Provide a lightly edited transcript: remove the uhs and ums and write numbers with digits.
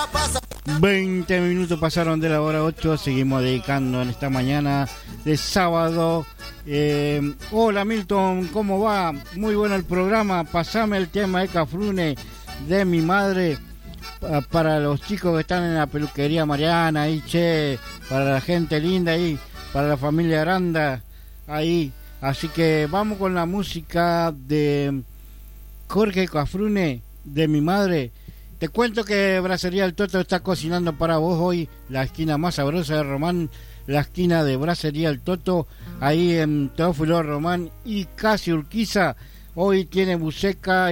20 minutos pasaron de la hora 8, seguimos dedicando en esta mañana de sábado. Hola Milton, ¿cómo va? Muy bueno el programa, pasame el tema de Cafrune de mi madre para los chicos que están en la peluquería Mariana, ahí che, para la gente linda ahí, para la familia Aranda, ahí. Así que vamos con la música de Jorge Cafrune de mi madre. Te cuento que Brasería El Toto está cocinando para vos hoy la esquina más sabrosa de Román, la esquina de Brasería El Toto, ahí en Teófilo Román y casi Urquiza. Hoy tiene buceca